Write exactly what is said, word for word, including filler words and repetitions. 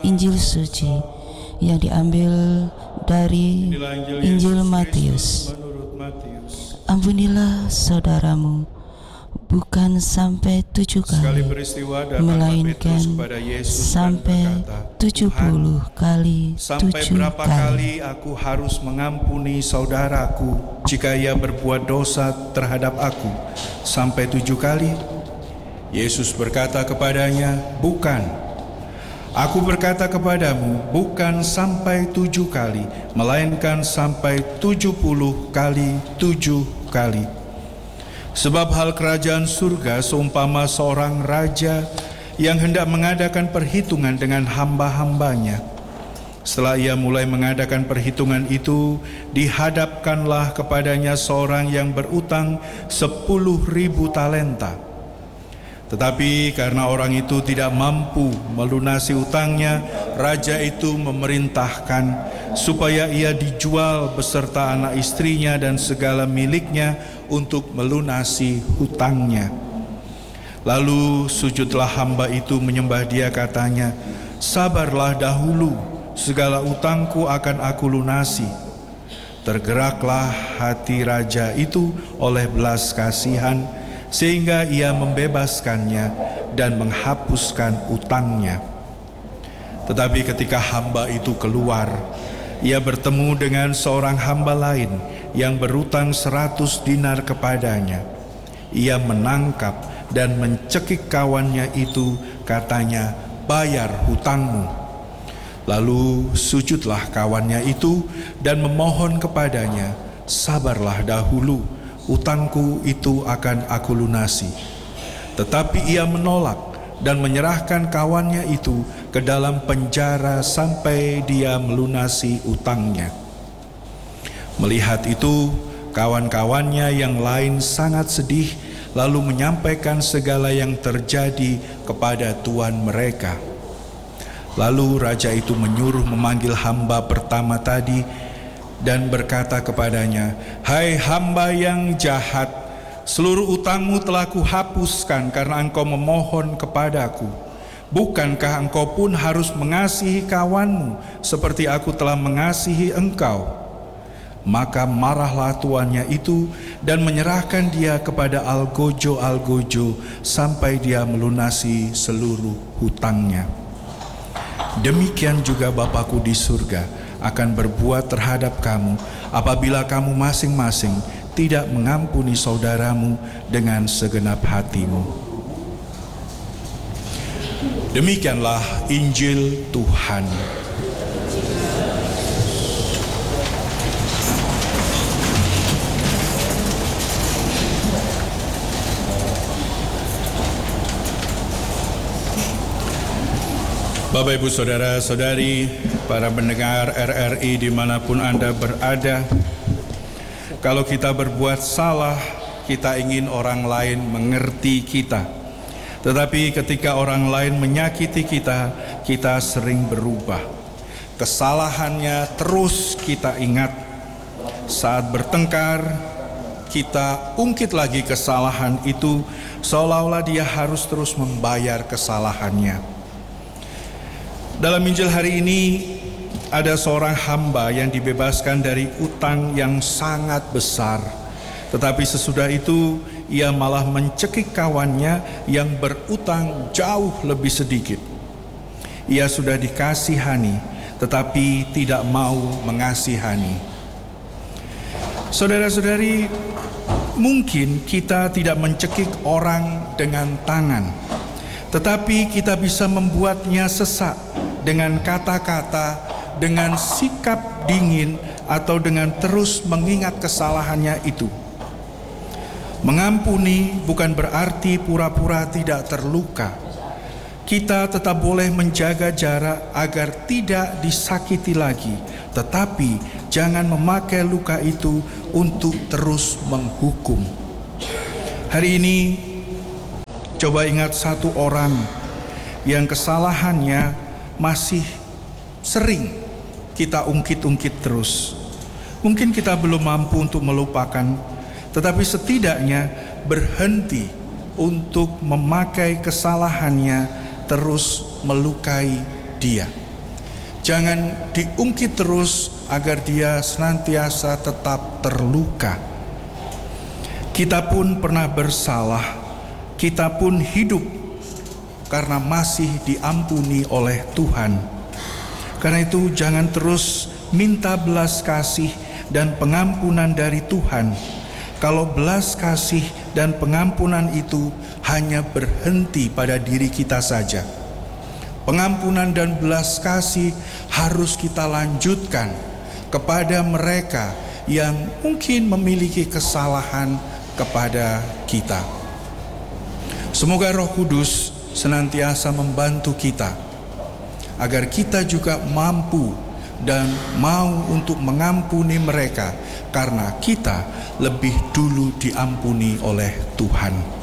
Injil suci yang diambil dari Injil Matius. Ampunilah saudaramu bukan sampai tujuh kali, melainkan sampai tujuh puluh kali tujuh Sampai berapa kali. kali aku harus mengampuni saudaraku jika ia berbuat dosa terhadap aku? Sampai tujuh kali? Yesus berkata kepadanya, bukan. Aku berkata kepadamu, bukan sampai tujuh kali, melainkan sampai tujuh puluh kali tujuh kali. Sebab hal kerajaan surga seumpama seorang raja yang hendak mengadakan perhitungan dengan hamba-hambanya. Setelah ia mulai mengadakan perhitungan itu, dihadapkanlah kepadanya seorang yang berutang sepuluh ribu talenta. Tetapi karena orang itu tidak mampu melunasi utangnya, raja itu memerintahkan supaya ia dijual beserta anak istrinya dan segala miliknya untuk melunasi hutangnya. Lalu sujudlah hamba itu menyembah dia, katanya, sabarlah dahulu, segala utangku akan aku lunasi. Tergeraklah hati raja itu oleh belas kasihan, sehingga ia membebaskannya dan menghapuskan utangnya. Tetapi ketika hamba itu keluar, ia bertemu dengan seorang hamba lain yang berutang seratus dinar kepadanya. Ia menangkap dan mencekik kawannya itu, katanya, bayar hutangmu. Lalu sujudlah kawannya itu dan memohon kepadanya, sabarlah dahulu, utangku itu akan aku lunasi. Tetapi ia menolak dan menyerahkan kawannya itu ke dalam penjara sampai dia melunasi utangnya. Melihat itu, kawan-kawannya yang lain sangat sedih, lalu menyampaikan segala yang terjadi kepada tuan mereka. Lalu raja itu menyuruh memanggil hamba pertama tadi dan berkata kepadanya, hai hamba yang jahat, seluruh utangmu telah kuhapuskan karena engkau memohon kepadaku. Bukankah engkau pun harus mengasihi kawanmu seperti aku telah mengasihi engkau? Maka marahlah tuannya itu dan menyerahkan dia kepada algojo-algojo sampai dia melunasi seluruh hutangnya. Demikian juga Bapakku di surga akan berbuat terhadap kamu apabila kamu masing-masing tidak mengampuni saudaramu dengan segenap hatimu. Demikianlah Injil Tuhan. Bapak, Ibu, Saudara-saudari, para pendengar R R I dimanapun Anda berada, kalau kita berbuat salah, kita ingin orang lain mengerti kita. Tetapi ketika orang lain menyakiti kita, kita sering berubah. Kesalahannya terus kita ingat. Saat bertengkar, kita ungkit lagi kesalahan itu, seolah-olah dia harus terus membayar kesalahannya. Dalam Injil hari ini ada seorang hamba yang dibebaskan dari utang yang sangat besar. Tetapi sesudah itu ia malah mencekik kawannya yang berutang jauh lebih sedikit. Ia sudah dikasihani tetapi tidak mau mengasihani. Saudara-saudari, mungkin kita tidak mencekik orang dengan tangan, tetapi kita bisa membuatnya sesak dengan kata-kata, dengan sikap dingin, atau dengan terus mengingat kesalahannya itu. Mengampuni bukan berarti pura-pura tidak terluka. Kita tetap boleh menjaga jarak agar tidak disakiti lagi, tetapi jangan memakai luka itu untuk terus menghukum. Hari ini coba ingat satu orang yang kesalahannya masih sering kita ungkit-ungkit terus. Mungkin kita belum mampu untuk melupakan, tetapi setidaknya berhenti untuk memakai kesalahannya terus melukai dia. Jangan diungkit terus agar dia senantiasa tetap terluka. Kita pun pernah bersalah, kita pun hidup karena masih diampuni oleh Tuhan. Karena itu jangan terus minta belas kasih dan pengampunan dari Tuhan, kalau belas kasih dan pengampunan itu hanya berhenti pada diri kita saja. Pengampunan dan belas kasih harus kita lanjutkan kepada mereka yang mungkin memiliki kesalahan kepada kita. Semoga Roh Kudus senantiasa membantu kita agar kita juga mampu dan mau untuk mengampuni mereka, karena kita lebih dulu diampuni oleh Tuhan.